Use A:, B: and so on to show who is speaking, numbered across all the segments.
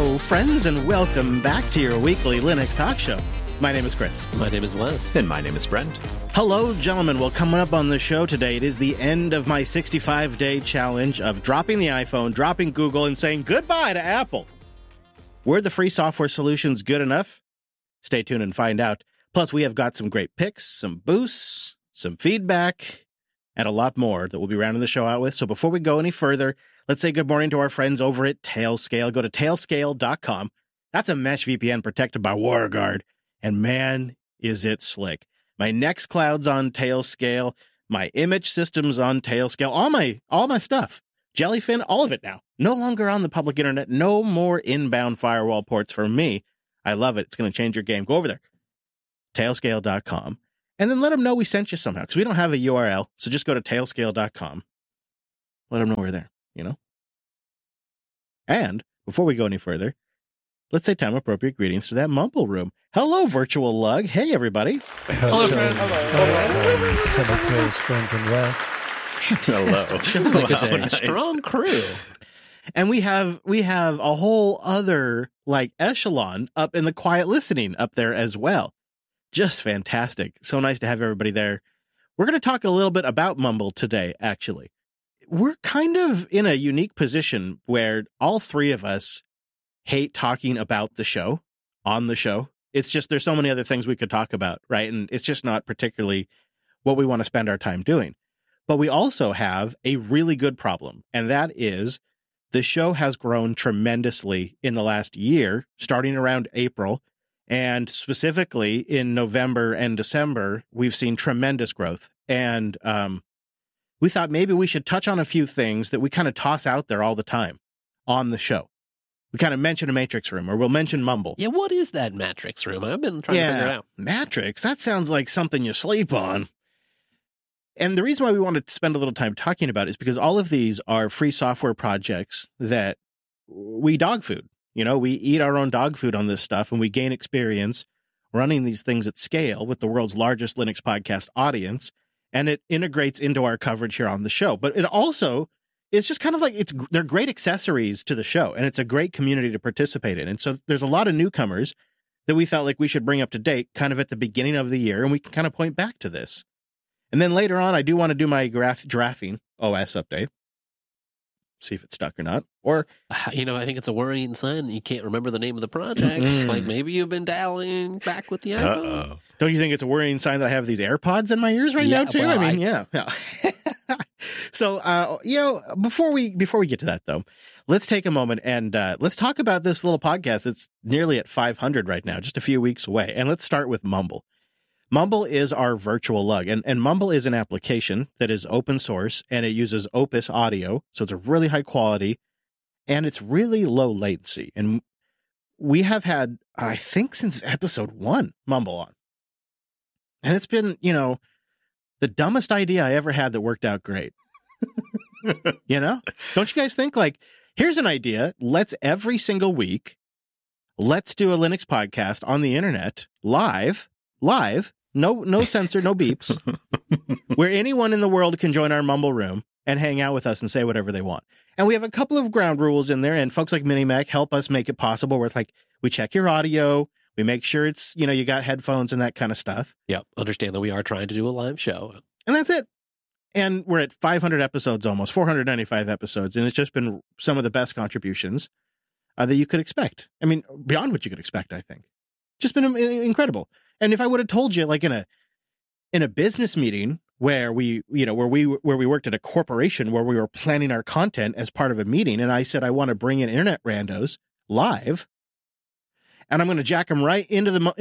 A: Hello, friends, and welcome back to your weekly Linux talk show. My name is Chris.
B: My name is Wes.
C: And my name is Brent.
A: Hello, gentlemen. Well, coming up on the show today, it is the end of my 65-day challenge of dropping the iPhone, dropping Google, and saying goodbye to Apple. Were the free software solutions good enough? Stay tuned and find out. Plus, we have got some great picks, some boosts, some feedback, and a lot more that we'll be rounding the show out with. So before we go any further, let's say good morning to our friends over at Tailscale. Go to tailscale.com. That's a mesh VPN protected by WarGuard. And man, is it slick. My Nextcloud's on Tailscale. My image system's on Tailscale. All my stuff. Jellyfin, all of it now. No longer on the public internet. No more inbound firewall ports for me. I love it. It's going to change your game. Go over there. Tailscale.com. And then let them know we sent you somehow. Because we don't have a URL. So just go to tailscale.com. Let them know we're there, you know? And before we go any further, let's say time-appropriate greetings to that Mumble Room. Hello, Virtual Lug. Hey, everybody.
B: Hello, friends.
A: Fantastic. Shows like today.
B: Strong crew.
A: And we have a whole other like echelon up in the quiet listening up there as well. Just fantastic. So nice to have everybody there. We're going to talk a little bit about Mumble today, actually. We're kind of in a unique position where all three of us hate talking about the show, on the show. It's just there's so many other things we could talk about, right? And it's just not particularly what we want to spend our time doing. But we also have a really good problem, and that is the show has grown tremendously in the last year, starting around April, and specifically in November and December, we've seen tremendous growth. And we thought maybe we should touch on a few things that we kind of toss out there all the time on the show. We kind of mention a Matrix Room, or we'll mention Mumble.
B: Yeah, what is that Matrix Room? I've been trying to figure it out.
A: Matrix? That sounds like something you sleep on. And the reason why we wanted to spend a little time talking about it is because all of these are free software projects that we dog food. You know, we eat our own dog food on this stuff, and we gain experience running these things at scale with the world's largest Linux podcast audience, and it integrates into our coverage here on the show. But it also... it's just kind of like they're great accessories to the show, and it's a great community to participate in. And so there's a lot of newcomers that we felt like we should bring up to date kind of at the beginning of the year, and we can kind of point back to this. And then later on, I do want to do my Graphene OS update, see if it's stuck or not. Or,
B: you know, I think it's a worrying sign that you can't remember the name of the project. Like maybe you've been dialing back with the iPhone.
A: Don't you think it's a worrying sign that I have these AirPods in my ears right now too?
B: Well,
A: I mean, yeah. So, you know, before we get to that though, let's take a moment and let's talk about this little podcast that's nearly at 500 right now, just a few weeks away. And let's start with Mumble. Mumble is our virtual lug, and Mumble is an application that is open source, and it uses Opus audio, so it's a really high quality, and it's really low latency. And we have had, I think since episode 1, Mumble on. And it's been, you know, the dumbest idea I ever had that worked out great. You know? Don't you guys think, like, here's an idea. Let's every single week, let's do a Linux podcast on the internet, live, no censor, no beeps, where anyone in the world can join our Mumble Room and hang out with us and say whatever they want. And we have a couple of ground rules in there, and folks like Minimac help us make it possible where it's like, we check your audio, we make sure it's, you know, you got headphones and that kind of stuff.
B: Yep. Understand that we are trying to do a live show.
A: And that's it. And we're at 500 episodes almost, 495 episodes, and it's just been some of the best contributions that you could expect. I mean, beyond what you could expect, I think. Just been incredible. And if I would have told you, like in a business meeting where we worked at a corporation where we were planning our content as part of a meeting, and I said I want to bring in internet randos live, and I'm going to jack them right into the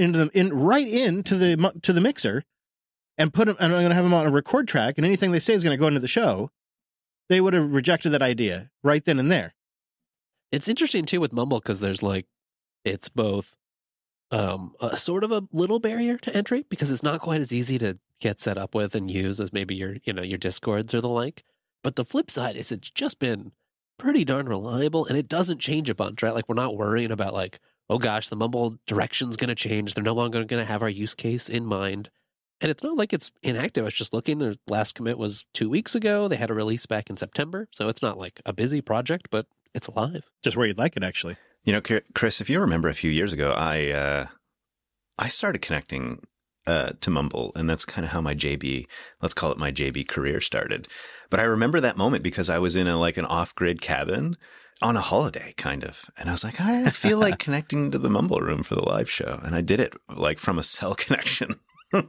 A: mixer, and put them, and I'm going to have them on a record track, and anything they say is going to go into the show, they would have rejected that idea right then and there.
B: It's interesting too with Mumble because there's like, it's both a sort of a little barrier to entry because it's not quite as easy to get set up with and use as maybe your Discords or the like. But the flip side is it's just been pretty darn reliable, and it doesn't change a bunch, right? Like we're not worrying about like, oh gosh, the Mumble direction's going to change. They're no longer going to have our use case in mind. And it's not like it's inactive. I was just looking. Their last commit was 2 weeks ago. They had a release back in September. So it's not like a busy project, but it's alive.
A: Just where you'd like it, actually.
C: You know, Chris, if you remember a few years ago, I started connecting to Mumble, and that's kind of how my JB, let's call it my JB career started. But I remember that moment because I was in an off-grid cabin on a holiday, kind of. And I was like, I feel like connecting to the Mumble room for the live show. And I did it like from a cell connection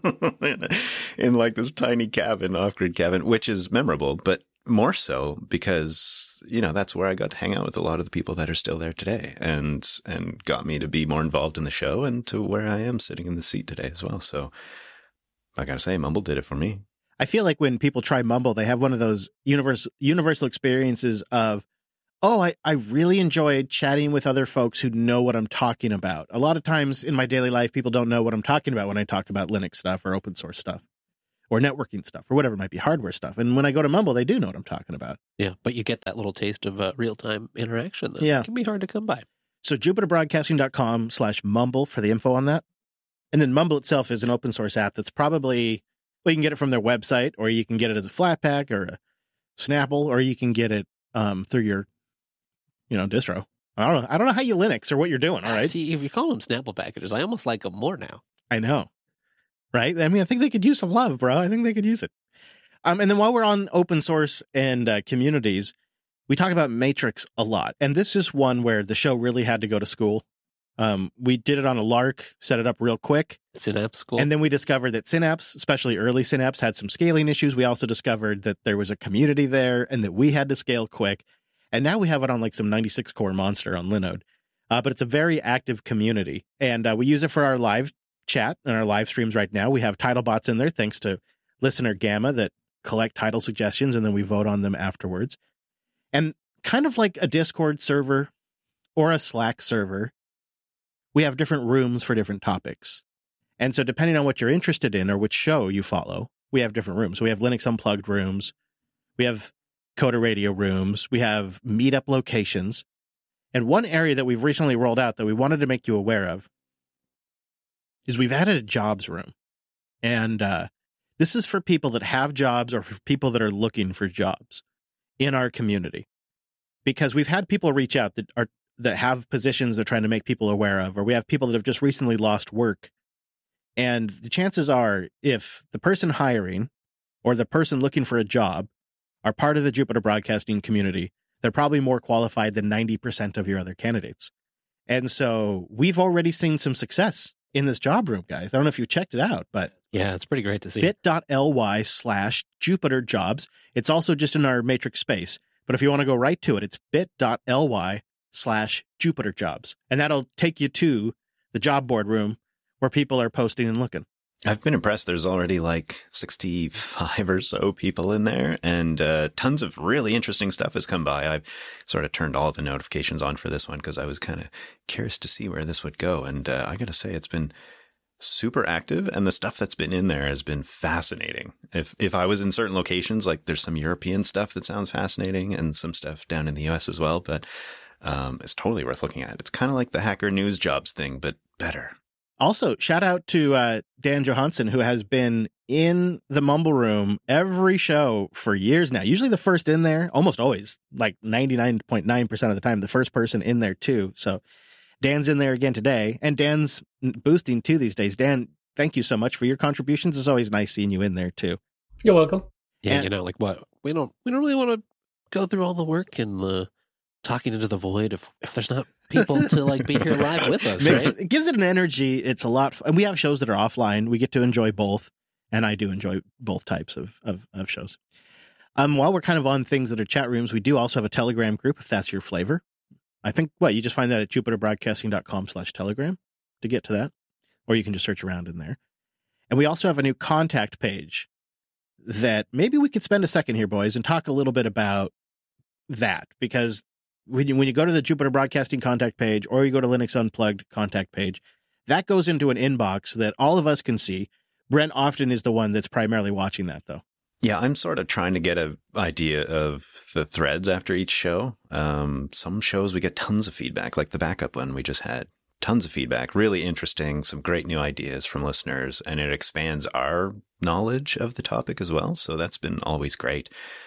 C: in like this tiny cabin, off-grid cabin, which is memorable, but more so because, you know, that's where I got to hang out with a lot of the people that are still there today and got me to be more involved in the show and to where I am sitting in the seat today as well. So I got to say, Mumble did it for me.
A: I feel like when people try Mumble, they have one of those universal experiences of, oh, I really enjoyed chatting with other folks who know what I'm talking about. A lot of times in my daily life, people don't know what I'm talking about when I talk about Linux stuff or open source stuff or networking stuff or whatever it might be, hardware stuff. And when I go to Mumble, they do know what I'm talking about.
B: Yeah, but you get that little taste of real-time interaction that can be hard to come by.
A: So jupiterbroadcasting.com/Mumble for the info on that. And then Mumble itself is an open source app that's probably, well, you can get it from their website, or you can get it as a Flatpak or a Snapple, or you can get it through your, distro. I don't know how you Linux or what you're doing. All right.
B: See, if you call them Snapple packages, I almost like them more now.
A: I know. Right? I mean, I think they could use some love, bro. I think they could use it. And then while we're on open source and communities, we talk about Matrix a lot. And this is one where the show really had to go to school. We did it on a lark, set it up real quick.
B: Synapse school.
A: And then we discovered that Synapse, especially early Synapse, had some scaling issues. We also discovered that there was a community there and that we had to scale quick. And now we have it on like some 96 core monster on Linode. But it's a very active community. And we use it for our live chat and our live streams right now. We have title bots in there, thanks to listener Gamma, that collect title suggestions and then we vote on them afterwards. And kind of like a Discord server or a Slack server, we have different rooms for different topics. And so depending on what you're interested in or which show you follow, we have different rooms. So we have Linux Unplugged rooms. We have Coder Radio rooms. We have meetup locations. And one area that we've recently rolled out that we wanted to make you aware of is we've added a jobs room. And this is for people that have jobs or for people that are looking for jobs in our community. Because we've had people reach out that have positions they're trying to make people aware of, or we have people that have just recently lost work. And the chances are, if the person hiring or the person looking for a job are part of the Jupiter Broadcasting community, they're probably more qualified than 90% of your other candidates. And so we've already seen some success in this job room, guys. I don't know if you checked it out, but
B: yeah, it's pretty great to see.
A: bit.ly/JupiterJobs. It's also just in our Matrix space. But if you want to go right to it, it's bit.ly/JupiterJobs. And that'll take you to the job board room where people are posting and looking.
C: I've been impressed. There's already like 65 or so people in there, and tons of really interesting stuff has come by. I've sort of turned all the notifications on for this one because I was kind of curious to see where this would go. And I got to say, it's been super active, and the stuff that's been in there has been fascinating. If I was in certain locations, like there's some European stuff that sounds fascinating and some stuff down in the US as well, but it's totally worth looking at. It's kind of like the Hacker News Jobs thing, but better.
A: Also, shout out to Dan Johansson, who has been in the Mumble Room every show for years now. Usually the first in there, almost always, like 99.9% of the time, the first person in there too. So Dan's in there again today, and Dan's boosting too these days. Dan, thank you so much for your contributions. It's always nice seeing you in there too.
D: You're welcome.
B: Yeah, and, like what? We don't really want to go through all the work and the talking into the void if there's not people to like be here live with us, right?
A: It gives it an energy. It's a lot. And we have shows that are offline. We get to enjoy both. And I do enjoy both types of shows. While we're kind of on things that are chat rooms, we do also have a Telegram group if that's your flavor. I think, you just find that at jupiterbroadcasting.com/Telegram to get to that. Or you can just search around in there. And we also have a new contact page that maybe we could spend a second here, boys, and talk a little bit about that. Because when you go to the Jupiter Broadcasting contact page or you go to Linux Unplugged contact page, that goes into an inbox that all of us can see. Brent often is the one that's primarily watching that, though.
C: Yeah, I'm sort of trying to get an idea of the threads after each show. Some shows we get tons of feedback, like the backup one we just had. Tons of feedback, really interesting, some great new ideas from listeners, and it expands our knowledge of the topic as well. So that's been always great.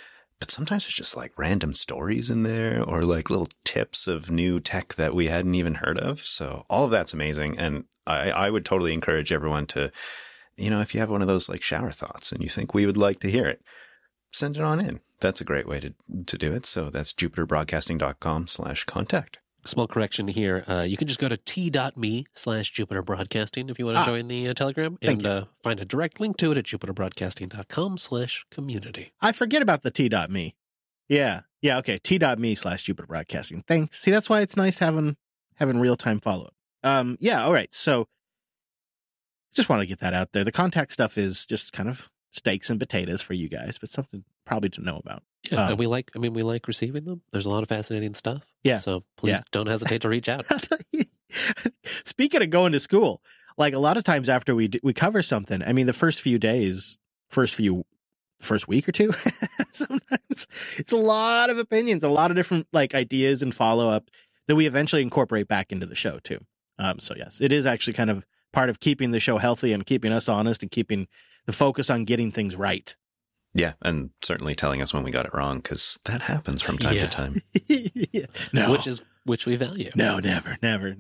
C: but sometimes it's just like random stories in there or like little tips of new tech that we hadn't even heard of. So all of that's amazing. And I would totally encourage everyone to, if you have one of those like shower thoughts and you think we would like to hear it, send it on in. That's a great way to do it. So that's jupiterbroadcasting.com/contact.
B: Small correction here. You can just go to t.me/Jupiter Broadcasting if you want to join the Telegram and find a direct link to it at jupiterbroadcasting.com/community.
A: I forget about the t.me. Yeah. Okay. t.me/Jupiter Broadcasting. Thanks. See, that's why it's nice having real-time follow-up. Yeah. All right. So just want to get that out there. The contact stuff is just kind of steaks and potatoes for you guys, but something probably to know about.
B: Yeah, and we like receiving them. There's a lot of fascinating stuff.
A: Yeah.
B: So please don't hesitate to reach out.
A: Speaking of going to school, like a lot of times after we cover something, I mean, the first week or two, sometimes it's a lot of opinions, a lot of different like ideas and follow up that we eventually incorporate back into the show too. So yes, it is actually kind of part of keeping the show healthy and keeping us honest and keeping the focus on getting things right.
C: Yeah, and certainly telling us when we got it wrong, because that happens from time to time.
A: No.
B: Which we value.
A: No, never.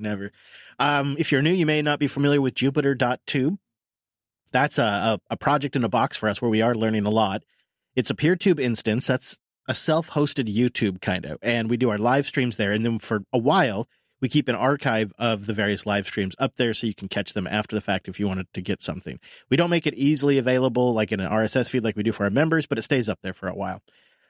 A: If you're new, you may not be familiar with Jupiter.tube. That's a project in a box for us where we are learning a lot. It's a PeerTube instance. That's a self-hosted YouTube kind of, and we do our live streams there. And then for a while, we keep an archive of the various live streams up there so you can catch them after the fact if you wanted to get something. We don't make it easily available like in an RSS feed like we do for our members, but it stays up there for a while.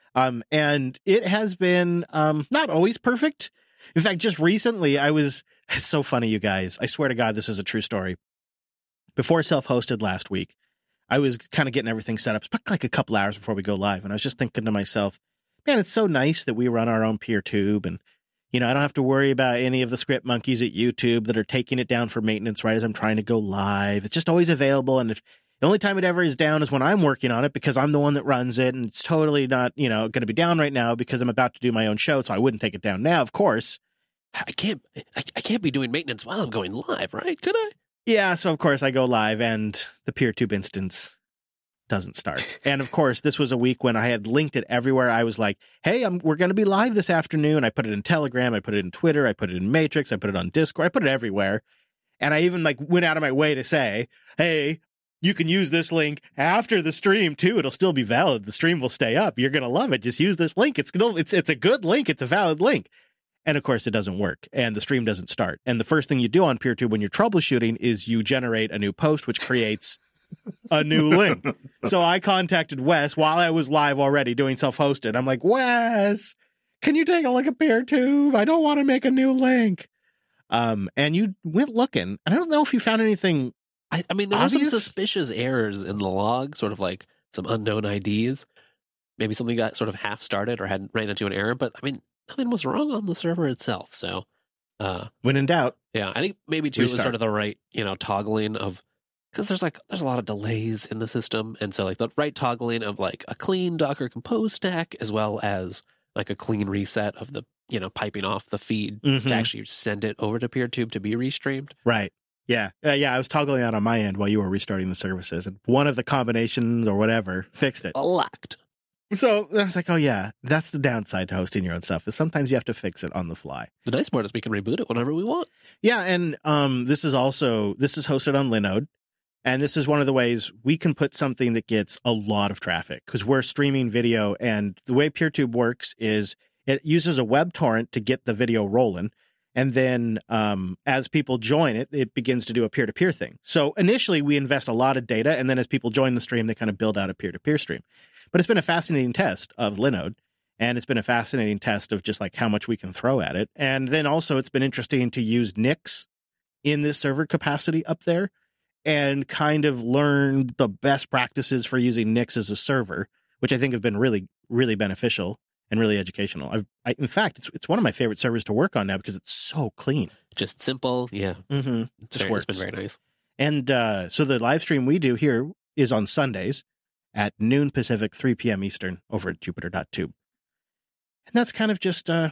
A: And it has been not always perfect. In fact, just recently it's so funny, you guys. I swear to God, this is a true story. Before self-hosted last week, I was kind of getting everything set up. It's like a couple hours before we go live. And I was just thinking to myself, man, it's so nice that we run our own PeerTube and I don't have to worry about any of the script monkeys at YouTube that are taking it down for maintenance right as I'm trying to go live. It's just always available. And if the only time it ever is down is when I'm working on it because I'm the one that runs it. And it's totally not, going to be down right now because I'm about to do my own show. So I wouldn't take it down now, of course.
B: I can't be doing maintenance while I'm going live, right? Could I?
A: Yeah. So of course I go live and the PeerTube instance doesn't start. And of course, this was a week when I had linked it everywhere. I was like, hey, we're going to be live this afternoon. I put it in Telegram. I put it in Twitter. I put it in Matrix. I put it on Discord. I put it everywhere. And I even went out of my way to say, hey, you can use this link after the stream too. It'll still be valid. The stream will stay up. You're going to love it. Just use this link. It's a good link. It's a valid link. And of course, it doesn't work and the stream doesn't start. And the first thing you do on PeerTube when you're troubleshooting is you generate a new post, which creates a new link. So I contacted Wes while I was live already doing self-hosted. I'm like, Wes, can you take a look at PeerTube? I don't want to make a new link. And you went looking. And I don't know if you found anything.
B: I mean, there were some suspicious errors in the log, sort of like some unknown IDs. Maybe something got sort of half started or hadn't ran into an error. But I mean, nothing was wrong on the server itself. So
A: when in doubt.
B: Yeah, I think maybe too
A: Restart.
B: was sort of the right, toggling of, because there's a lot of delays in the system. And so like the right toggling of like a clean Docker Compose stack, as well as like a clean reset of the, piping off the feed to actually send it over to PeerTube to be restreamed.
A: Right. Yeah. I was toggling that on my end while you were restarting the services. And one of the combinations or whatever fixed it.
B: Locked.
A: So I was like, oh yeah, that's the downside to hosting your own stuff is sometimes you have to fix it on the fly.
B: The nice part is we can reboot it whenever we want.
A: Yeah. And this is hosted on Linode. And this is one of the ways we can put something that gets a lot of traffic because we're streaming video. And the way PeerTube works is it uses a web torrent to get the video rolling. And then as people join it, it begins to do a peer-to-peer thing. So initially we invest a lot of data. And then as people join the stream, they kind of build out a peer-to-peer stream. But it's been a fascinating test of Linode. And it's been a fascinating test of just like how much we can throw at it. And then also it's been interesting to use Nix in this server capacity up there and kind of learn the best practices for using Nix as a server, which I think have been really, really beneficial and really educational. In fact, it's one of my favorite servers to work on now because it's so clean.
B: Just simple. Yeah.
A: Mm-hmm. Just works.
B: It's been very nice.
A: And so the live stream we do here is on Sundays at noon Pacific, 3 p.m. Eastern over at Jupiter.tube. And that's kind of just an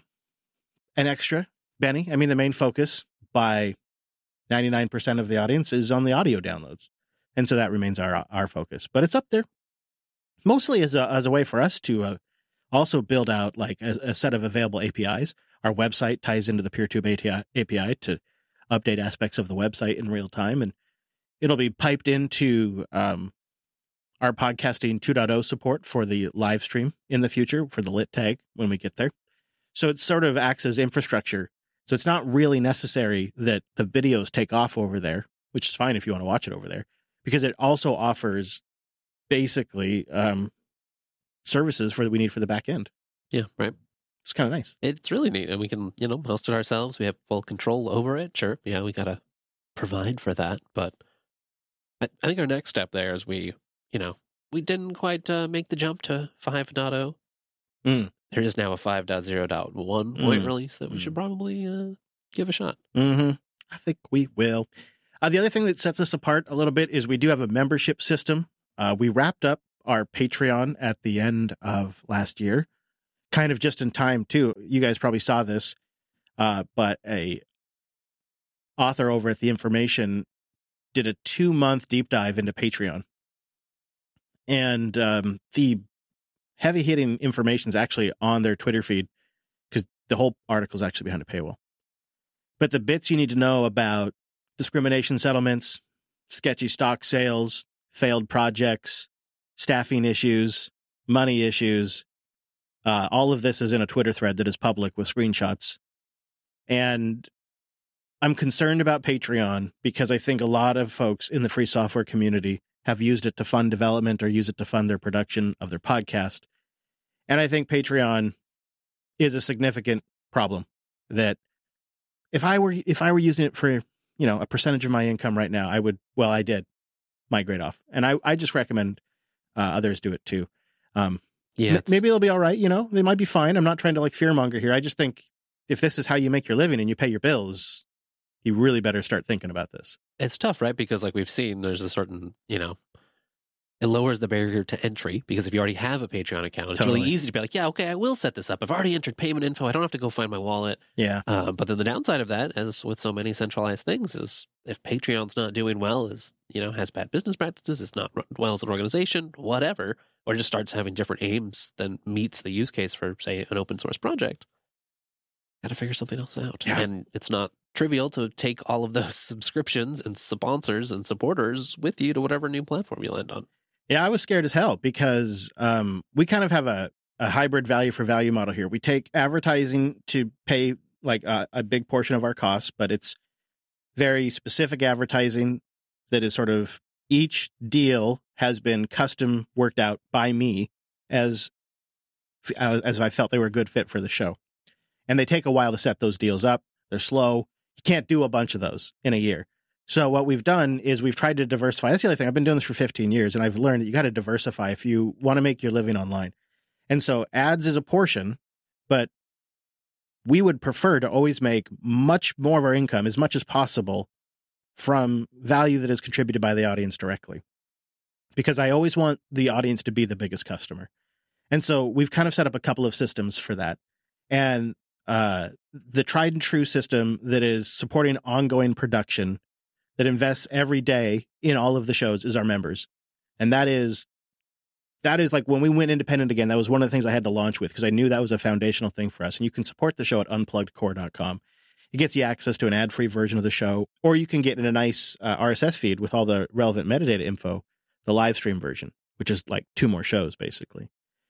A: extra, Benny. I mean, the main focus by 99% of the audience is on the audio downloads. And so that remains our focus. But it's up there mostly as a way for us to also build out like a set of available APIs. Our website ties into the PeerTube API to update aspects of the website in real time. And it'll be piped into our podcasting 2.0 support for the live stream in the future for the lit tag when we get there. So it sort of acts as infrastructure. So it's not really necessary that the videos take off over there, which is fine if you want to watch it over there, because it also offers basically services that we need for the back end.
B: Yeah, right.
A: It's kind of nice.
B: It's really neat. And we can, host it ourselves. We have full control over it. Sure. Yeah, we got to provide for that. But I think our next step there is we didn't quite make the jump to 5.0. There is now a 5.0.1 point release that we should probably give a shot.
A: I think we will. The other thing that sets us apart a little bit is we do have a membership system. We wrapped up our Patreon at the end of last year, kind of just in time, too. You guys probably saw this, but a author over at The Information did a 2-month deep dive into Patreon. And the heavy-hitting information is actually on their Twitter feed, because the whole article is actually behind a paywall. But the bits you need to know about discrimination settlements, sketchy stock sales, failed projects, staffing issues, money issues, all of this is in a Twitter thread that is public with screenshots. And I'm concerned about Patreon because I think a lot of folks in the free software community have used it to fund development or use it to fund their production of their podcast. And I think Patreon is a significant problem that if I were using it for, a percentage of my income right now, I did migrate off. And I just recommend others do it too. Maybe it'll be all right. They might be fine. I'm not trying to fearmonger here. I just think if this is how you make your living and you pay your bills, you really better start thinking about this.
B: It's tough, right? Because we've seen, there's a certain, it lowers the barrier to entry, because if you already have a Patreon account, it's really easy to be like, yeah, okay, I will set this up. I've already entered payment info. I don't have to go find my wallet.
A: Yeah.
B: But then the downside of that, as with so many centralized things, is if Patreon's not doing well, has bad business practices, it's not run well as an organization, whatever, or just starts having different aims than meets the use case for, say, an open source project, got to figure something else out.
A: Yeah.
B: And it's not trivial to take all of those subscriptions and sponsors and supporters with you to whatever new platform you land on.
A: Yeah, I was scared as hell because we kind of have a hybrid value for value model here. We take advertising to pay a big portion of our costs, but it's very specific advertising that is sort of, each deal has been custom worked out by me as I felt they were a good fit for the show. And they take a while to set those deals up. They're slow. You can't do a bunch of those in a year. So what we've done is we've tried to diversify. That's the other thing. I've been doing this for 15 years, and I've learned that you got to diversify if you want to make your living online. And so ads is a portion, but we would prefer to always make much more of our income, as much as possible, from value that is contributed by the audience directly. Because I always want the audience to be the biggest customer. And so we've kind of set up a couple of systems for that. And the tried and true system that is supporting ongoing production, that invests every day in all of the shows, is our members. And that is when we went independent again, that was one of the things I had to launch with, because I knew that was a foundational thing for us. And you can support the show at unpluggedcore.com. It gets you access to an ad-free version of the show, or you can get in a nice RSS feed with all the relevant metadata info, the live stream version, which is 2 more shows, basically.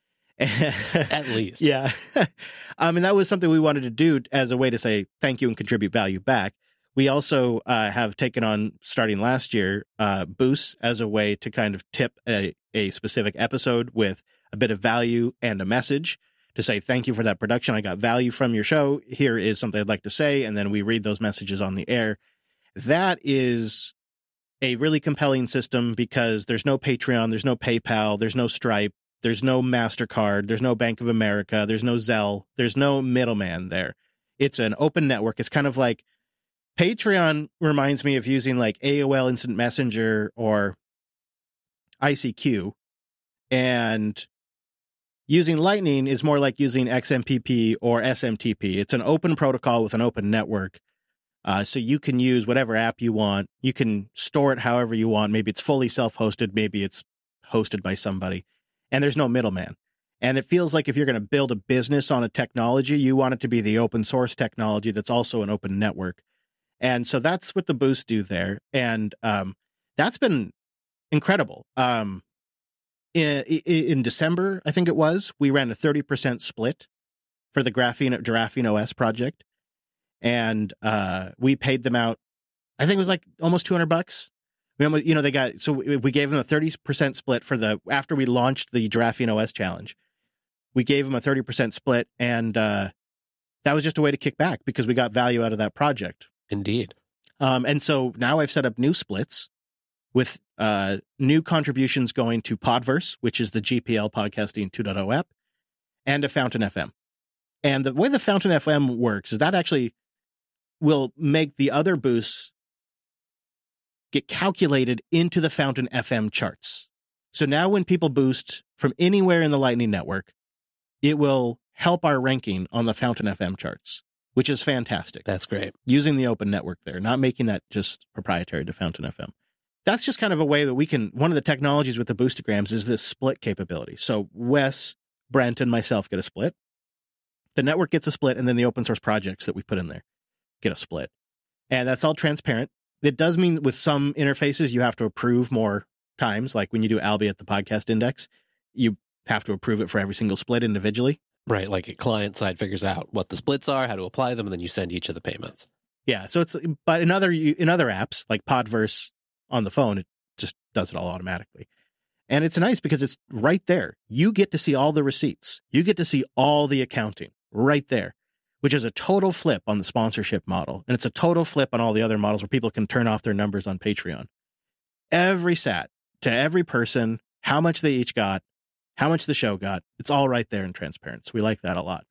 B: At least.
A: Yeah. And that was something we wanted to do as a way to say thank you and contribute value back. We also have taken on, starting last year, boosts as a way to kind of tip a specific episode with a bit of value and a message to say, thank you for that production. I got value from your show. Here is something I'd like to say. And then we read those messages on the air. That is a really compelling system because there's no Patreon, there's no PayPal, there's no Stripe, there's no MasterCard, there's no Bank of America, there's no Zelle, there's no middleman there. It's an open network. It's kind of like Patreon reminds me of using AOL Instant Messenger or ICQ, and using Lightning is more like using XMPP or SMTP. It's an open protocol with an open network. So you can use whatever app you want. You can store it however you want. Maybe it's fully self-hosted. Maybe it's hosted by somebody. And there's no middleman. And it feels like if you're going to build a business on a technology, you want it to be the open source technology that's also an open network. And so that's what the Boost do there. And that's been incredible. In December, I think it was, we ran a 30% split for the Giraffene OS project. And we paid them out, I think it was like almost $200. We gave them a 30% split after we launched the Giraffene OS challenge. We gave them a 30% split, and that was just a way to kick back because we got value out of that project.
B: Indeed.
A: And so now I've set up new splits with new contributions going to Podverse, which is the GPL Podcasting 2.0 app, and to Fountain FM. And the way the Fountain FM works is that actually will make the other boosts get calculated into the Fountain FM charts. So now when people boost from anywhere in the Lightning Network, it will help our ranking on the Fountain FM charts, which is fantastic.
B: That's great.
A: Using the open network there, not making that just proprietary to Fountain FM. That's just kind of a way that we can, one of the technologies with the Boostograms is this split capability. So Wes, Brent, and myself get a split. The network gets a split, and then the open source projects that we put in there get a split. And that's all transparent. It does mean with some interfaces, you have to approve more times. Like when you do Albi at the podcast index, you have to approve it for every single split individually.
B: Right. Like a client side figures out what the splits are, how to apply them, and then you send each of the payments.
A: Yeah. So but in other apps like Podverse on the phone, it just does it all automatically. And it's nice because it's right there. You get to see all the receipts. You get to see all the accounting right there, which is a total flip on the sponsorship model. And it's a total flip on all the other models where people can turn off their numbers on Patreon. Every sat to every person, how much they each got, how much the show got. It's all right there in transparency. We like that a lot.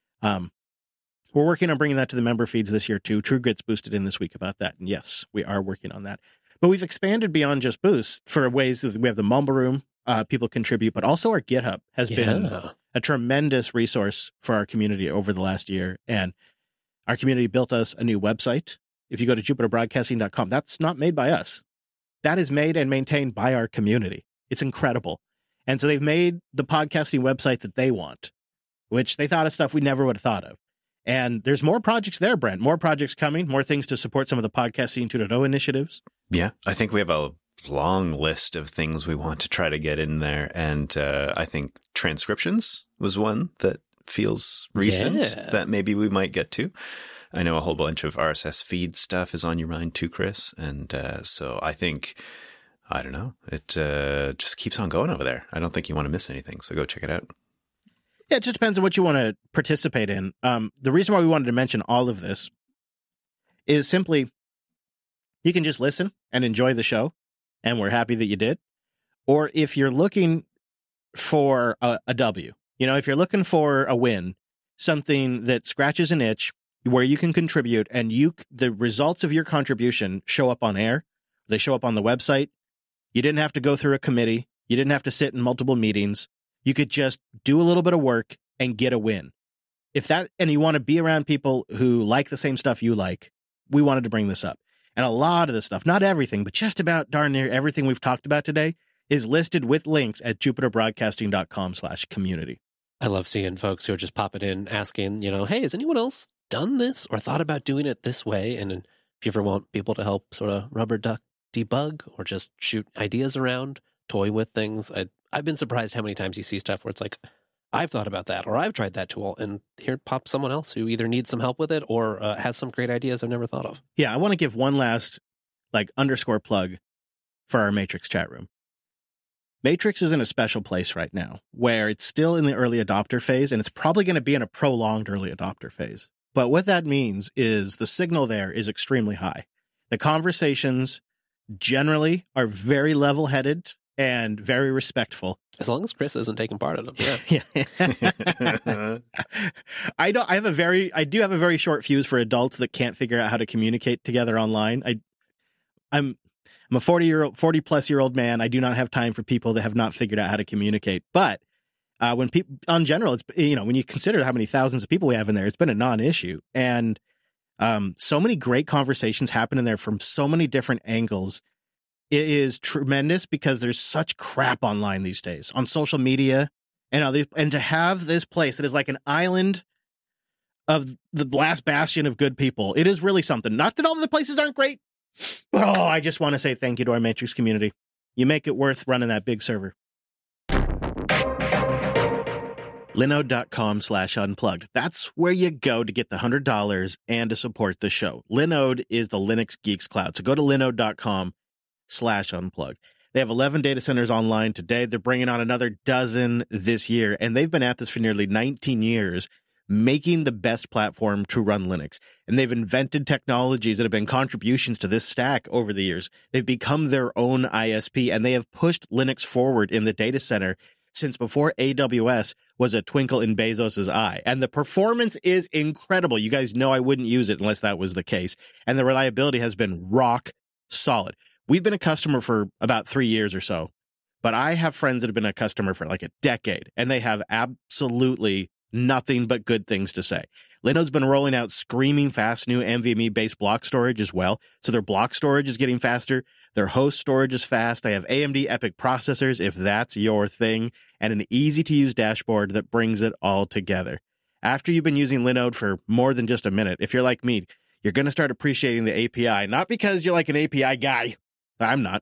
A: We're working on bringing that to the member feeds this year too. True Grit's boosted in this week about that. And yes, we are working on that. But we've expanded beyond just Boost for ways that we have the Mumble Room, people contribute, but also our GitHub has been a tremendous resource for our community over the last year. And our community built us a new website. If you go to jupiterbroadcasting.com, that's not made by us. That is made and maintained by our community. It's incredible. And so they've made the podcasting website that they want, which they thought of stuff we never would have thought of. And there's more projects there, Brent, more projects coming, more things to support some of the Podcasting 2.0 initiatives.
C: Yeah, I think we have a long list of things we want to try to get in there. And I think transcriptions was one that feels recent that maybe we might get to. I know a whole bunch of RSS feed stuff is on your mind too, Chris. And so I think, I don't know, it just keeps on going over there. I don't think you want to miss anything. So go check it out.
A: Yeah, it just depends on what you want to participate in. The reason why we wanted to mention all of this is simply you can just listen and enjoy the show, and we're happy that you did. Or if you're looking for a W, if you're looking for a win, something that scratches an itch where you can contribute and the results of your contribution show up on air, they show up on the website. You didn't have to go through a committee. You didn't have to sit in multiple meetings. You could just do a little bit of work and get a win. And you want to be around people who like the same stuff you like, we wanted to bring this up. And a lot of this stuff, not everything, but just about darn near everything we've talked about today is listed with links at jupiterbroadcasting.com/community.
B: I love seeing folks who are just popping in asking, hey, has anyone else done this or thought about doing it this way? And if you ever want people to help sort of rubber duck debug or just shoot ideas around, toy with things, I've been surprised how many times you see stuff where it's like, I've thought about that, or I've tried that tool, and here pops someone else who either needs some help with it or has some great ideas I've never thought of.
A: Yeah, I want to give one last underscore plug for our Matrix chat room. Matrix is in a special place right now where it's still in the early adopter phase, and it's probably going to be in a prolonged early adopter phase. But what that means is the signal there is extremely high. The conversations generally are very level-headed and very respectful.
B: As long as Chris isn't taking part in them.
A: Yeah. I do have a very short fuse for adults that can't figure out how to communicate together online. I'm a 40-plus-year-old man. I do not have time for people that have not figured out how to communicate. But when people, in general, it's, when you consider how many thousands of people we have in there, it's been a non-issue. And so many great conversations happen in there from so many different angles. It is tremendous because there's such crap online these days on social media. And to have this place that is like an island of the last bastion of good people, it is really something. Not that all of the places aren't great, but I just want to say thank you to our Matrix community. You make it worth running that big server. Linode.com/unplugged. That's where you go to get the $100 and to support the show. Linode is the Linux Geeks Cloud. So go to linode.com/unplugged. They have 11 data centers online today. They're bringing on another dozen this year, and they've been at this for nearly 19 years, making the best platform to run Linux. And they've invented technologies that have been contributions to this stack over the years. They've become their own ISP, and they have pushed Linux forward in the data center since before AWS was a twinkle in Bezos's eye. And the performance is incredible. You guys know I wouldn't use it unless that was the case. And the reliability has been rock solid. We've been a customer for about 3 years or so, but I have friends that have been a customer for like a decade, and they have absolutely nothing but good things to say. Linode's been rolling out screaming fast new NVMe-based block storage as well. So their block storage is getting faster. Their host storage is fast. They have AMD EPYC processors, if that's your thing, and an easy-to-use dashboard that brings it all together. After you've been using Linode for more than just a minute, if you're like me, you're going to start appreciating the API, not because you're like an API guy. I'm not.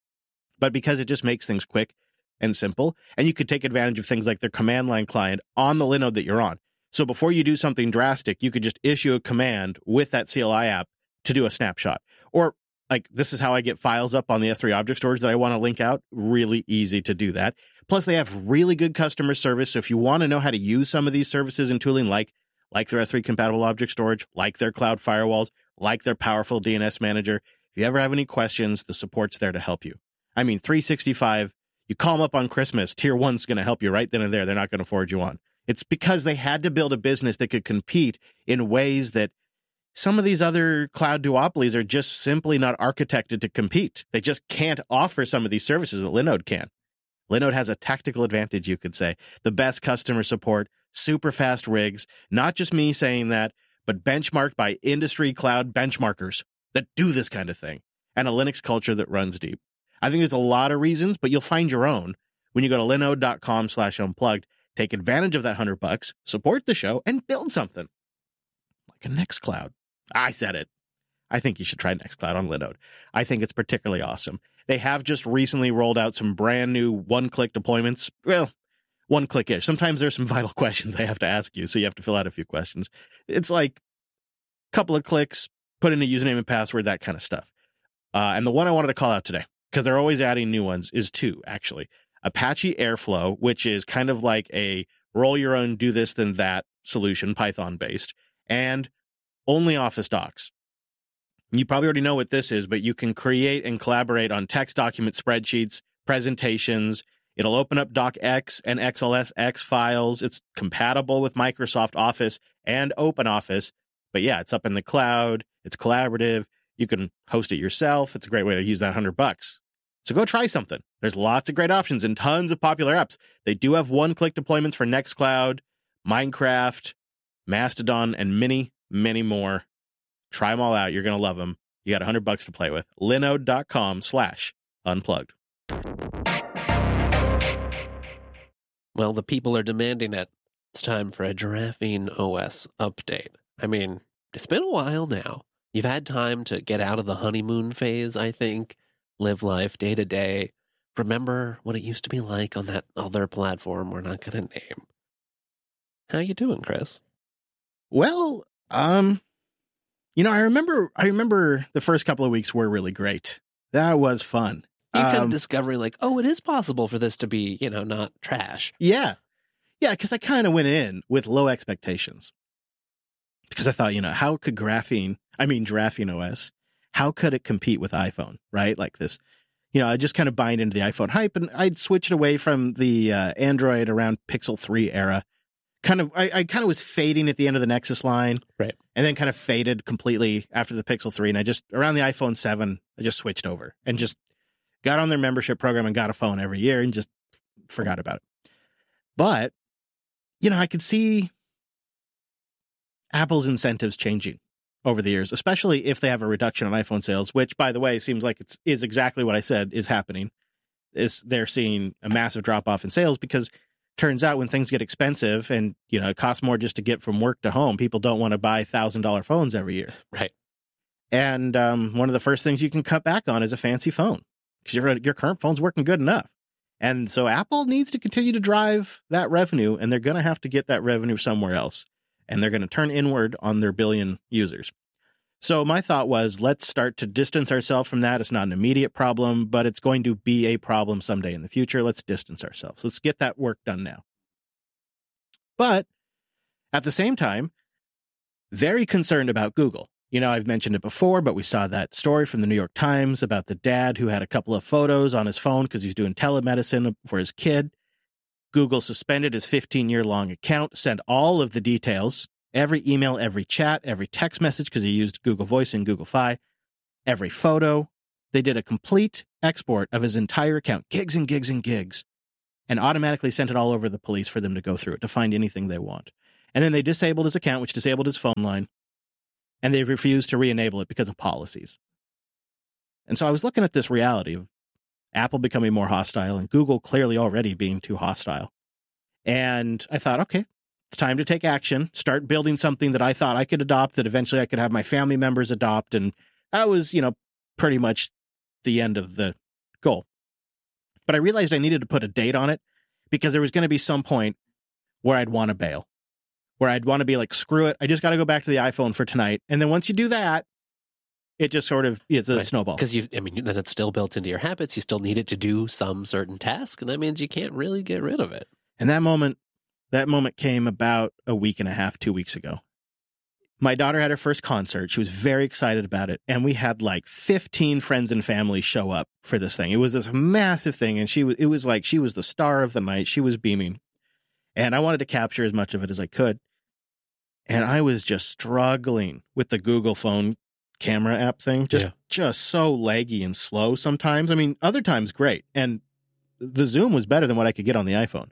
A: But because it just makes things quick and simple, and you could take advantage of things like their command line client on the Linode that you're on. So before you do something drastic, you could just issue a command with that CLI app to do a snapshot. Or like, this is how I get files up on the S3 object storage that I want to link out. Really easy to do that. Plus, they have really good customer service. So if you want to know how to use some of these services and tooling, like their S3 compatible object storage, like their cloud firewalls, like their powerful DNS manager, if you ever have any questions, the support's there to help you. I mean, 365, you call them up on Christmas, tier 1's going to help you right then and there. They're not going to forward you on. It's because they had to build a business that could compete in ways that some of these other cloud duopolies are just simply not architected to compete. They just can't offer some of these services that Linode can. Linode has a tactical advantage, you could say. The best customer support, super fast rigs, not just me saying that, but benchmarked by industry cloud benchmarkers that do this kind of thing, and a Linux culture that runs deep. I think there's a lot of reasons, but you'll find your own when you go to linode.com/unplugged. Take advantage of that $100, support the show, and build something like a Nextcloud. I said it. I think you should try Nextcloud on Linode. I think it's particularly awesome. They have just recently rolled out some brand new one-click deployments. Well, one-click-ish. Sometimes there's some vital questions I have to ask you, so you have to fill out a few questions. It's like a couple of clicks, put in a username and password, that kind of stuff. And the one I wanted to call out today, because they're always adding new ones, is two, actually. Apache Airflow, which is kind of like a roll your own do this then that solution, Python-based, and OnlyOffice Docs. You probably already know what this is, but you can create and collaborate on text document spreadsheets, presentations. It'll open up DocX and XLSX files. It's compatible with Microsoft Office and OpenOffice. But yeah, it's up in the cloud. It's collaborative. You can host it yourself. It's a great way to use that $100. So go try something. There's lots of great options and tons of popular apps. They do have one-click deployments for Nextcloud, Minecraft, Mastodon, and many, many more. Try them all out. You're going to love them. You got $100 to play with. Linode.com/unplugged.
B: Well, the people are demanding it. It's time for a Giraffing OS update. I mean, it's been a while now. You've had time to get out of the honeymoon phase, I think. Live life day to day. Remember what it used to be like on that other platform we're not going to name. How you doing, Chris?
A: Well, I remember the first couple of weeks were really great. That was fun.
B: You kind of discovering like, oh, it is possible for this to be, not trash.
A: Yeah. Yeah, because I kind of went in with low expectations. Because I thought, how could Giraffing OS, how could it compete with iPhone, right? Like this, I just kind of buying into the iPhone hype, and I'd switched away from the Android around Pixel 3 era. I kind of was fading at the end of the Nexus line.
B: Right.
A: And then kind of faded completely after the Pixel 3. And around the iPhone 7, I just switched over and just got on their membership program and got a phone every year and just forgot about it. But, I could see Apple's incentives changing over the years, especially if they have a reduction on iPhone sales, which, by the way, seems like is exactly what I said is happening. They're seeing a massive drop off in sales because turns out when things get expensive and, it costs more just to get from work to home, people don't want to buy $1,000 phones every year.
B: Right.
A: And one of the first things you can cut back on is a fancy phone because your current phone's working good enough. And so Apple needs to continue to drive that revenue, and they're going to have to get that revenue somewhere else. And they're going to turn inward on their billion users. So my thought was, let's start to distance ourselves from that. It's not an immediate problem, but it's going to be a problem someday in the future. Let's distance ourselves. Let's get that work done now. But at the same time, very concerned about Google. I've mentioned it before, but we saw that story from the New York Times about the dad who had a couple of photos on his phone because he's doing telemedicine for his kid. Google suspended his 15-year-long account, sent all of the details, every email, every chat, every text message, because he used Google Voice and Google Fi, every photo. They did a complete export of his entire account, gigs and gigs and gigs, and automatically sent it all over the police for them to go through it, to find anything they want. And then they disabled his account, which disabled his phone line, and they refused to re-enable it because of policies. And so I was looking at this reality of Apple becoming more hostile and Google clearly already being too hostile. And I thought, okay, it's time to take action, start building something that I thought I could adopt, that eventually I could have my family members adopt. And that was, pretty much the end of the goal. But I realized I needed to put a date on it because there was going to be some point where I'd want to bail, where I'd want to be like, screw it, I just got to go back to the iPhone for tonight. And then once you do that, it just sort of is a snowball.
B: Because then it's still built into your habits. You still need it to do some certain task, and that means you can't really get rid of it.
A: And that moment came about a week and a half, 2 weeks ago. My daughter had her first concert. She was very excited about it. And we had like 15 friends and family show up for this thing. It was this massive thing. And it was like she was the star of the night. She was beaming. And I wanted to capture as much of it as I could. And I was just struggling with the Google phone camera app thing. Just so laggy and slow sometimes. I mean, other times great. And the zoom was better than what I could get on the iPhone.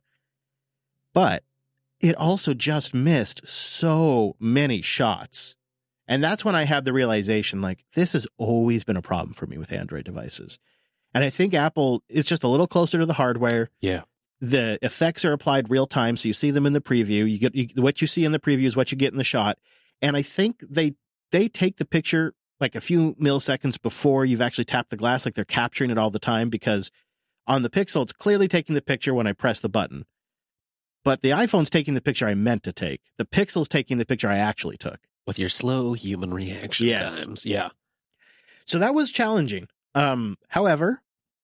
A: But it also just missed so many shots. And that's when I had the realization, like, this has always been a problem for me with Android devices. And I think Apple is just a little closer to the hardware.
B: Yeah.
A: The effects are applied real time, so you see them in the preview. You get what you see in the preview is what you get in the shot. And I think they take the picture like a few milliseconds before you've actually tapped the glass, like they're capturing it all the time, because on the Pixel, it's clearly taking the picture when I press the button. But the iPhone's taking the picture I meant to take. The Pixel's taking the picture I actually took.
B: With your slow human reaction times. Yeah.
A: So that was challenging. However,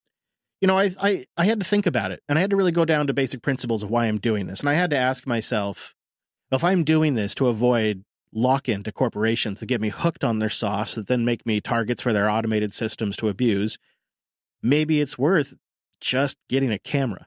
A: I had to think about it, and I had to really go down to basic principles of why I'm doing this. And I had to ask myself, if I'm doing this to avoid lock-in to corporations that get me hooked on their sauce, that then make me targets for their automated systems to abuse, maybe it's worth just getting a camera.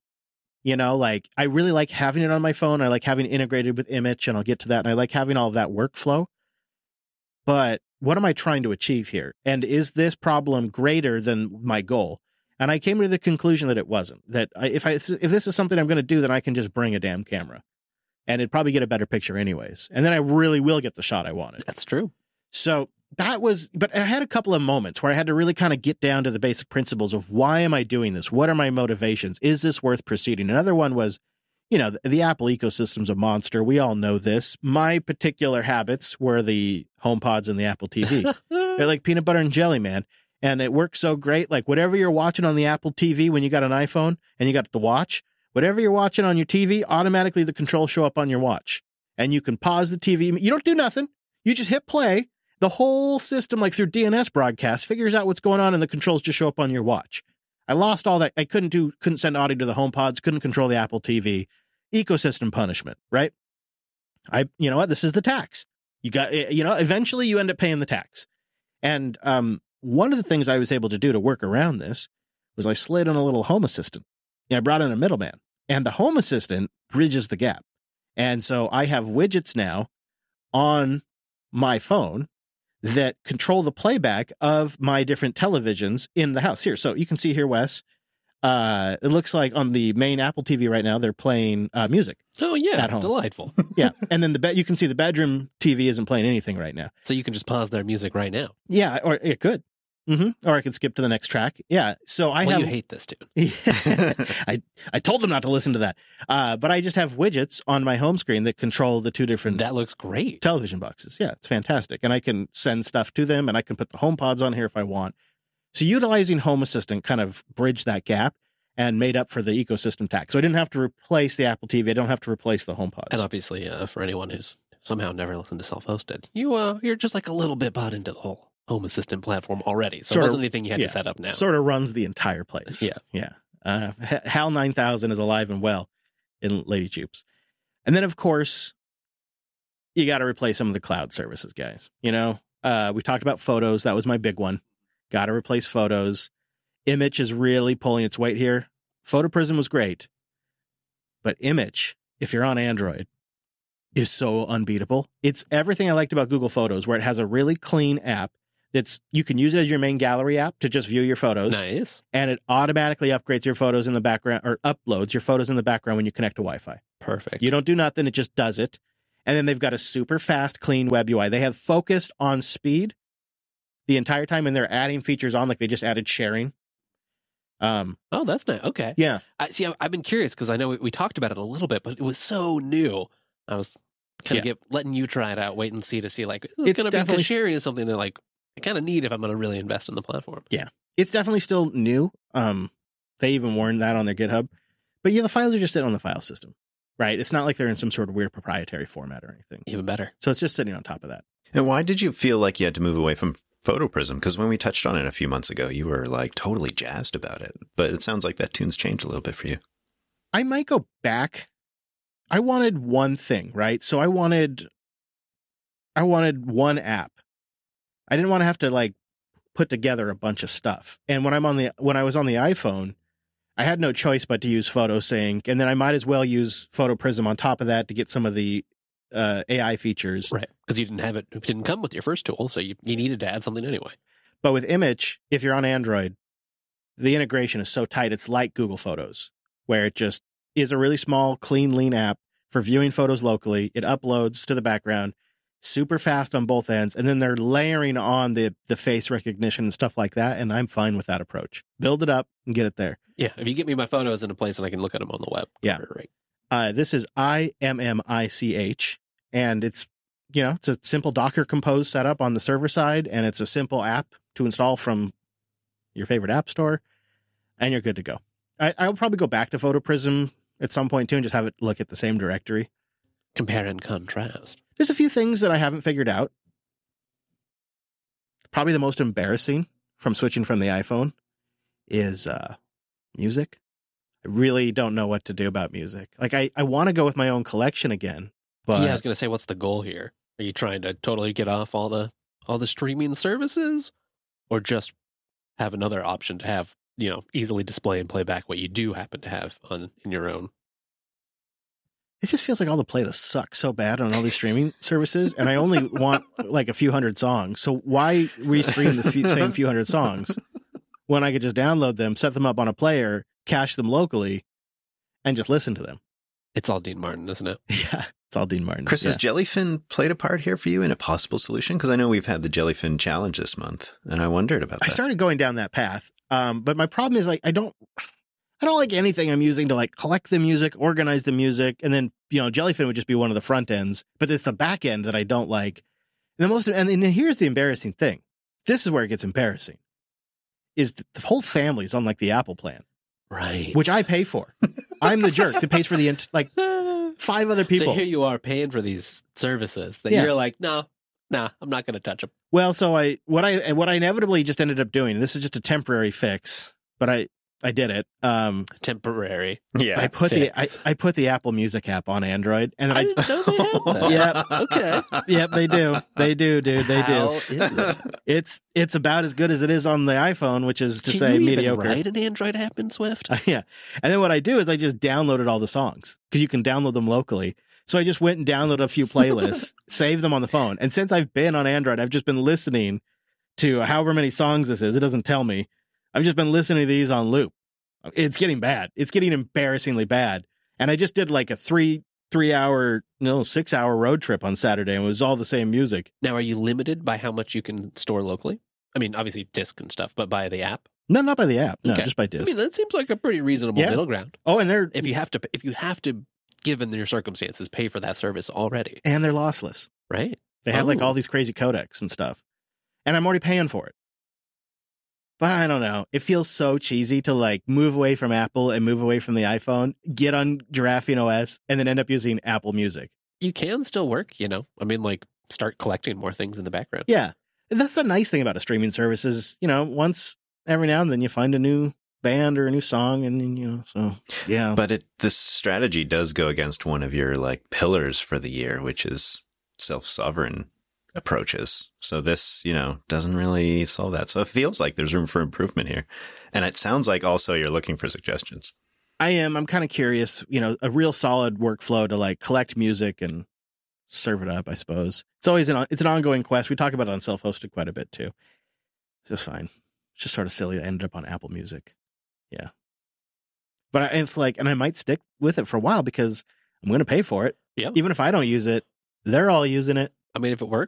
A: I really like having it on my phone. I like having it integrated with Image, and I'll get to that. And I like having all of that workflow. But what am I trying to achieve here? And is this problem greater than my goal? And I came to the conclusion that it wasn't. That if this is something I'm going to do, then I can just bring a damn camera. And it'd probably get a better picture anyways. And then I really will get the shot I wanted.
B: That's true.
A: So but I had a couple of moments where I had to really kind of get down to the basic principles of why am I doing this? What are my motivations? Is this worth proceeding? Another one was, the Apple ecosystem's a monster. We all know this. My particular habits were the HomePods and the Apple TV. They're like peanut butter and jelly, man. And it works so great. Like whatever you're watching on the Apple TV when you got an iPhone and you got the watch, whatever you're watching on your TV, automatically the controls show up on your watch. And you can pause the TV. You don't do nothing. You just hit play. The whole system, like through DNS broadcast, figures out what's going on and the controls just show up on your watch. I lost all that. I couldn't send audio to the HomePods, couldn't control the Apple TV. Ecosystem punishment, right? You know what? This is the tax. You got, eventually you end up paying the tax. And one of the things I was able to do to work around this was I slid in a little Home Assistant. I brought in a middleman, and the Home Assistant bridges the gap. And so I have widgets now on my phone that control the playback of my different televisions in the house. Here, so you can see here, Wes, it looks like on the main Apple TV right now, they're playing music.
B: Oh, yeah,
A: at home.
B: Delightful.
A: Yeah, and then you can see the bedroom TV isn't playing anything right now.
B: So you can just pause their music right now.
A: Yeah, or it could. Or I could skip to the next track. Yeah. So I
B: You hate this tune.
A: I told them not to listen to that. But I just have widgets on my home screen that control the two different
B: That looks great.
A: television boxes. Yeah, it's fantastic. And I can send stuff to them, and I can put the HomePods on here if I want. So utilizing Home Assistant kind of bridged that gap and made up for the ecosystem tax. So I didn't have to replace the Apple TV. I don't have to replace the HomePods.
B: And obviously, for anyone who's somehow never listened to self-hosted, you're just like a little bit bought into the whole Home Assistant platform already. So it wasn't anything you had to set up now.
A: Sort of runs the entire place.
B: Yeah.
A: Yeah. HAL 9000 is alive and well in Lady Jupes. And then, of course, you got to replace some of the cloud services, guys. We talked about Photos. That was my big one. Got to replace Photos. Image is really pulling its weight here. PhotoPrism was great, but Image, if you're on Android, is so unbeatable. It's everything I liked about Google Photos, where it has a really clean app you can use it as your main gallery app to just view your photos.
B: Nice.
A: And it automatically upgrades your photos in the background, or uploads your photos in the background when you connect to Wi-Fi.
B: Perfect.
A: You don't do nothing. It just does it. And then they've got a super fast, clean web UI. They have focused on speed the entire time, and they're adding features on, like they just added sharing.
B: Oh, that's nice. Okay.
A: Yeah.
B: I've been curious because I know we talked about it a little bit, but it was so new. I was kind of letting you try it out, wait and see like, is this going to be, because sharing is something that like I kind of need if I'm going to really invest in the platform.
A: Yeah. It's definitely still new. They even warned that on their GitHub. But yeah, the files are just sitting on the file system, right? It's not like they're in some sort of weird proprietary format or anything.
B: Even better.
A: So it's just sitting on top of that.
C: And why did you feel like you had to move away from PhotoPrism? Because when we touched on it a few months ago, you were like totally jazzed about it. But it sounds like that tune's changed a little bit for you.
A: I might go back. I wanted one thing, right? So I wanted one app. I didn't want to have to like put together a bunch of stuff. And when I was on the iPhone, I had no choice but to use PhotoSync, and then I might as well use PhotoPrism on top of that to get some of the AI features.
B: Right, because you didn't have it. It didn't come with your first tool, so you needed to add something anyway.
A: But with Image, if you're on Android, the integration is so tight. It's like Google Photos, where it just is a really small, clean, lean app for viewing photos locally. It uploads to the background, super fast on both ends, and then they're layering on the face recognition and stuff like that, and I'm fine with that approach. Build it up and get it there.
B: Yeah, if you get me my photos in a place and I can look at them on the web.
A: Yeah.
B: Right.
A: This is IMMICH, and it's a simple Docker Compose setup on the server side, and it's a simple app to install from your favorite app store, and you're good to go. I'll probably go back to PhotoPrism at some point too and just have it look at the same directory.
B: Compare and contrast.
A: There's a few things that I haven't figured out. Probably the most embarrassing from switching from the iPhone is music. I really don't know what to do about music. Like I want to go with my own collection again, but
B: yeah, I was going to say, what's the goal here? Are you trying to totally get off all the streaming services, or just have another option to have, easily display and play back what you do happen to have in your own?
A: It just feels like all the playlists suck so bad on all these streaming services, and I only want like a few hundred songs. So why restream the same few hundred songs when I could just download them, set them up on a player, cache them locally, and just listen to them?
B: It's all Dean Martin, isn't it?
A: Yeah, it's all Dean Martin.
C: Chris, has Jellyfin played a part here for you in a possible solution? Because I know we've had the Jellyfin challenge this month, and I wondered about that.
A: I started going down that path, but my problem is like I don't like anything I'm using to like collect the music, organize the music, and then Jellyfin would just be one of the front ends, but it's the back end that I don't like. And here's the embarrassing thing. This is where it gets embarrassing. Is the whole family's on like the Apple plan,
B: right?
A: Which I pay for. I'm the jerk that pays for the 5 other people.
B: So here you are paying for these services that you're like, no, I'm not going to touch them.
A: Well, so what I inevitably just ended up doing. This is just a temporary fix, but I did it.
B: Temporary.
C: Yeah.
A: I put the Apple Music app on Android, and then
B: I didn't know they had that.
A: Yeah.
B: Okay.
A: Yep, they do. They do, dude. They
B: How
A: do.
B: is it?
A: It's about as good as it is on the iPhone, which is to
B: Can
A: say
B: you
A: mediocre.
B: even write an Android app in Swift?
A: Yeah. And then what I do is I just downloaded all the songs because you can download them locally. So I just went and downloaded a few playlists, saved them on the phone. And since I've been on Android, I've just been listening to however many songs this is. It doesn't tell me. I've just been listening to these on loop. It's getting bad. It's getting embarrassingly bad. And I just did like a 6-hour road trip on Saturday, and it was all the same music.
B: Now, are you limited by how much you can store locally? I mean, obviously disk and stuff, but by the app.
A: No, not by the app. No,
B: Okay.
A: just by
B: I
A: disk.
B: mean, that seems like a pretty reasonable
A: Yeah.
B: middle ground.
A: Oh, and they're
B: If you have to, given your circumstances, pay for that service already,
A: lossless.
B: right?
A: They have like
B: Oh.
A: all these crazy codecs and stuff. And I'm already paying for it. But I don't know. It feels so cheesy to like move away from Apple and move away from the iPhone, get on Giraffian OS, and then end up using Apple Music.
B: You can still work, you know. I mean, like start collecting more things in the background.
A: Yeah. And that's the nice thing about a streaming service is, once every now and then you find a new band or a new song and then, so yeah.
C: But this strategy does go against one of your like pillars for the year, which is self-sovereign approaches. So this, doesn't really solve that. So it feels like there's room for improvement here. And it sounds like also you're looking for suggestions.
A: I'm kind of curious, a real solid workflow to like collect music and serve it up, I suppose. It's always it's an ongoing quest. We talk about it on self-hosted quite a bit too. It's just fine. It's just sort of silly. I ended up on Apple Music. Yeah. But it's like, and I might stick with it for a while because I'm going to pay for it.
B: Yeah.
A: Even if I don't use it, they're all using it.
B: I mean, if it works.